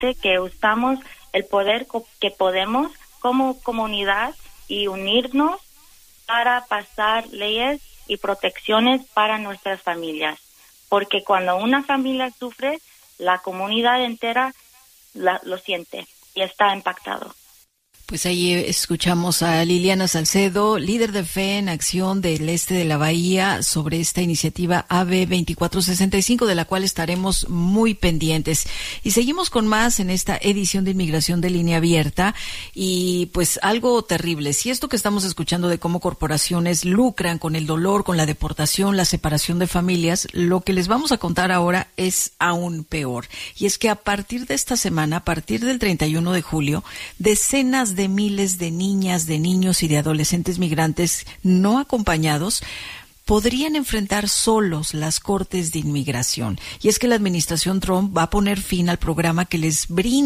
importante que usamos el poder que podemos como comunidad y unirnos para pasar leyes y protecciones para nuestras familias. Porque cuando una familia sufre, la comunidad entera lo siente y está impactado. Pues ahí escuchamos a Liliana Salcedo, líder de Fe en Acción del Este de la Bahía, sobre esta iniciativa AB 2465, de la cual estaremos muy pendientes. Y seguimos con más en esta edición de Inmigración de Línea Abierta. Y pues algo terrible. Si esto que estamos escuchando de cómo corporaciones lucran con el dolor, con la deportación, la separación de familias, lo que les vamos a contar ahora es aún peor. Y es que a partir de esta semana, a partir del 31 de julio, decenas de miles de niñas, de niños y de adolescentes migrantes no acompañados podrían enfrentar solos las cortes de inmigración. Y es que la administración Trump va a poner fin al programa que les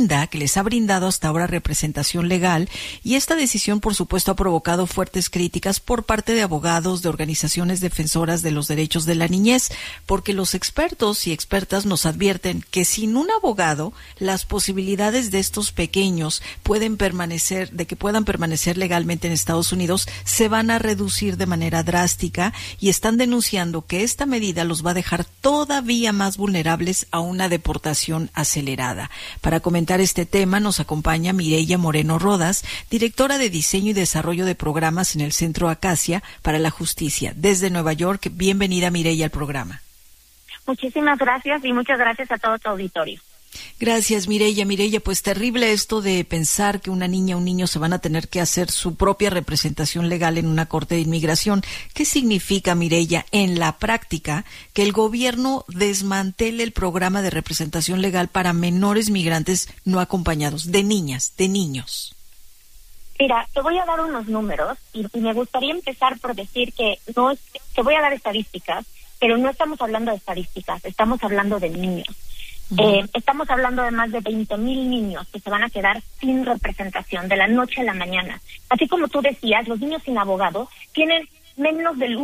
ha brindado hasta ahora representación legal, y esta decisión, por supuesto, ha provocado fuertes críticas por parte de abogados, de organizaciones defensoras de los derechos de la niñez, porque los expertos y expertas nos advierten que sin un abogado, las posibilidades de estos pequeños puedan permanecer legalmente en Estados Unidos se van a reducir de manera drástica, y están denunciando que esta medida los va a dejar todavía más vulnerables a una deportación acelerada. Para comentar este tema nos acompaña Mireya Moreno Rodas, directora de Diseño y Desarrollo de Programas en el Centro Acacia para la Justicia. Desde Nueva York, bienvenida Mireya al programa. Muchísimas gracias y muchas gracias a todo tu auditorio. Gracias, Mireya. Mireya, pues terrible esto de pensar que una niña o un niño se van a tener que hacer su propia representación legal en una corte de inmigración. ¿Qué significa, Mireya, en la práctica que el gobierno desmantele el programa de representación legal para menores migrantes no acompañados, de niñas, de niños? Mira, te voy a dar unos números y me gustaría empezar por decir que te voy a dar estadísticas, pero no estamos hablando de estadísticas, estamos hablando de niños. Estamos hablando de más de 20,000 niños que se van a quedar sin representación de la noche a la mañana. Así como tú decías, los niños sin abogado tienen menos del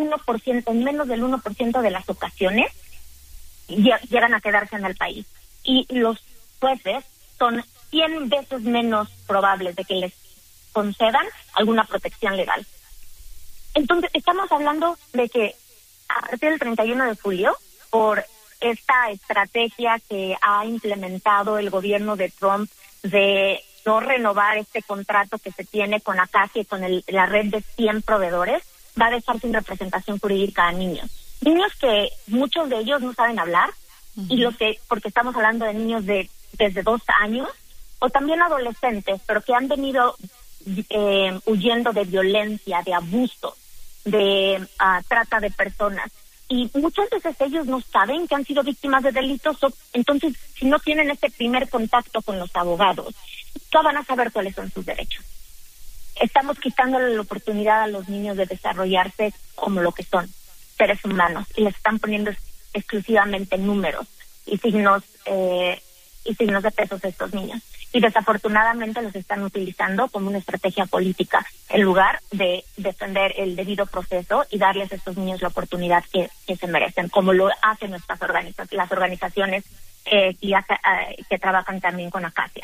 1% de las ocasiones llegan a quedarse en el país. Y los jueces son 100 veces menos probables de que les concedan alguna protección legal. Entonces, estamos hablando de que a partir del 31 de julio, por esta estrategia que ha implementado el gobierno de Trump de no renovar este contrato que se tiene con Acacia y con la red de 100 proveedores, va a dejar sin representación jurídica a niños. Niños que muchos de ellos no saben hablar, porque estamos hablando de niños desde 2 años, o también adolescentes, pero que han venido huyendo de violencia, de abuso, de trata de personas. Y muchas veces ellos no saben que han sido víctimas de delitos, entonces si no tienen ese primer contacto con los abogados, no van a saber cuáles son sus derechos. Estamos quitándole la oportunidad a los niños de desarrollarse como lo que son, seres humanos, y les están poniendo exclusivamente números y signos de pesos a estos niños. Y desafortunadamente los están utilizando como una estrategia política en lugar de defender el debido proceso y darles a estos niños la oportunidad que se merecen, como lo hacen las organizaciones que trabajan también con Acacia.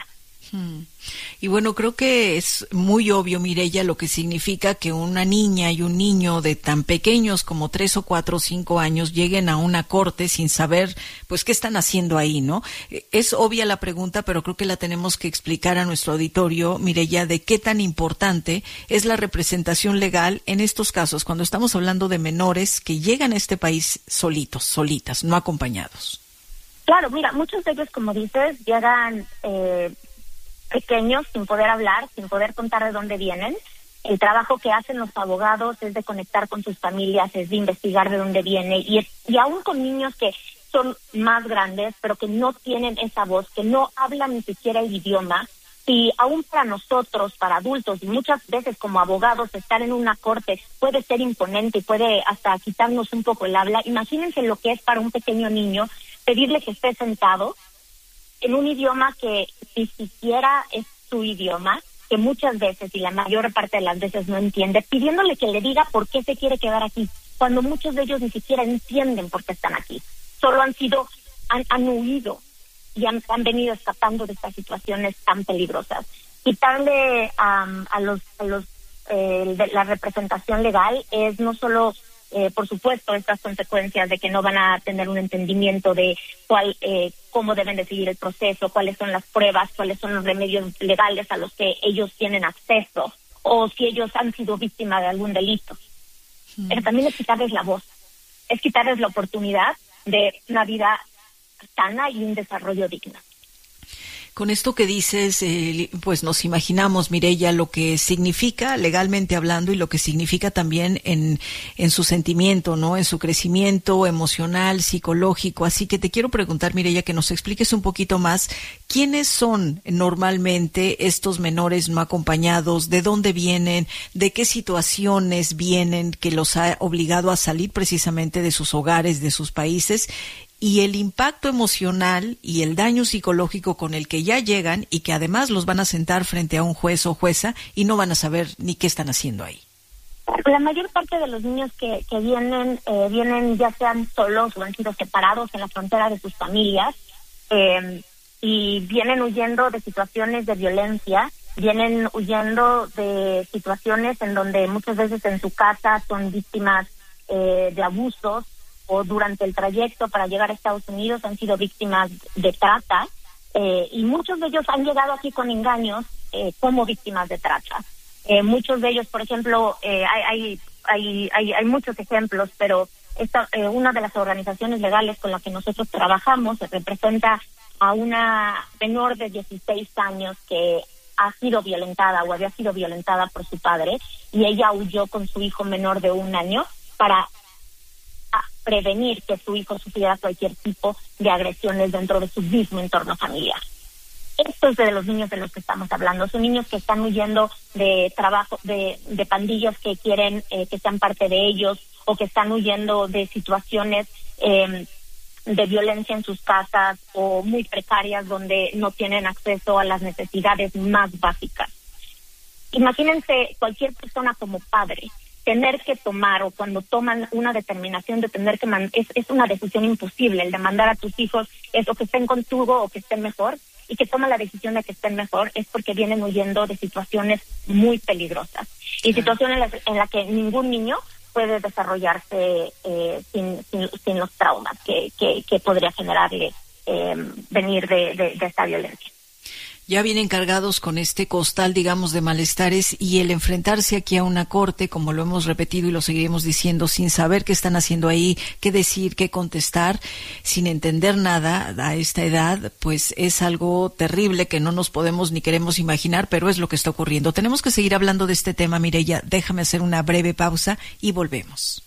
Y bueno, creo que es muy obvio, Mireya, lo que significa que una niña y un niño de tan pequeños como 3 o 4 o 5 años lleguen a una corte sin saber, pues, qué están haciendo ahí, ¿no? Es obvia la pregunta, pero creo que la tenemos que explicar a nuestro auditorio, Mireya, de qué tan importante es la representación legal en estos casos, cuando estamos hablando de menores que llegan a este país solitas, no acompañados. Claro, mira, muchos de ellos, como dices, llegan pequeños, sin poder hablar, sin poder contar de dónde vienen. El trabajo que hacen los abogados es de conectar con sus familias, es de investigar de dónde viene, y aún con niños que son más grandes, pero que no tienen esa voz, que no hablan ni siquiera el idioma, y aún para nosotros, para adultos, y muchas veces como abogados, estar en una corte puede ser imponente y puede hasta quitarnos un poco el habla. Imagínense lo que es para un pequeño niño pedirle que esté sentado en un idioma que ni siquiera es su idioma, que muchas veces y la mayor parte de las veces no entiende, pidiéndole que le diga por qué se quiere quedar aquí, cuando muchos de ellos ni siquiera entienden por qué están aquí. Solo han huido y han venido escapando de estas situaciones tan peligrosas. Quitarle de la representación legal es no solo, por supuesto, estas consecuencias de que no van a tener un entendimiento de cómo deben de seguir el proceso, cuáles son las pruebas, cuáles son los remedios legales a los que ellos tienen acceso, o si ellos han sido víctimas de algún delito. Pero también es quitarles la voz, es quitarles la oportunidad de una vida sana y un desarrollo digno. Con esto que dices, pues nos imaginamos, Mireya, lo que significa legalmente hablando y lo que significa también en su sentimiento, ¿no? En su crecimiento emocional, psicológico. Así que te quiero preguntar, Mireya, que nos expliques un poquito más quiénes son normalmente estos menores no acompañados, de dónde vienen, de qué situaciones vienen que los ha obligado a salir precisamente de sus hogares, de sus países, y el impacto emocional y el daño psicológico con el que ya llegan y que además los van a sentar frente a un juez o jueza y no van a saber ni qué están haciendo ahí. La mayor parte de los niños que vienen ya sean solos o han sido separados en la frontera de sus familias y vienen huyendo de situaciones de violencia, vienen huyendo de situaciones en donde muchas veces en su casa son víctimas de abusos, o durante el trayecto para llegar a Estados Unidos han sido víctimas de trata, y muchos de ellos han llegado aquí con engaños como víctimas de trata. Muchos de ellos, por ejemplo, hay muchos ejemplos, pero una de las organizaciones legales con la que nosotros trabajamos representa a una menor de 16 años que ha sido violentada o había sido violentada por su padre, y ella huyó con su hijo menor de 1 año para prevenir que su hijo sufriera cualquier tipo de agresiones dentro de su mismo entorno familiar. Estos de los niños de los que estamos hablando son niños que están huyendo de trabajo, de pandillas que quieren que sean parte de ellos, o que están huyendo de situaciones de violencia en sus casas o muy precarias donde no tienen acceso a las necesidades más básicas. Imagínense cualquier persona como padre tener que tomar, o cuando toman una determinación de tener que es una decisión imposible el de mandar a tus hijos, es o que estén contigo o que estén mejor, y que toman la decisión de que estén mejor es porque vienen huyendo de situaciones muy peligrosas y situaciones en las que ningún niño puede desarrollarse sin los traumas que podría generarle venir de esta violencia. Ya vienen cargados con este costal, digamos, de malestares, y el enfrentarse aquí a una corte, como lo hemos repetido y lo seguiremos diciendo, sin saber qué están haciendo ahí, qué decir, qué contestar, sin entender nada a esta edad, pues es algo terrible que no nos podemos ni queremos imaginar, pero es lo que está ocurriendo. Tenemos que seguir hablando de este tema, Mireya. Déjame hacer una breve pausa y volvemos.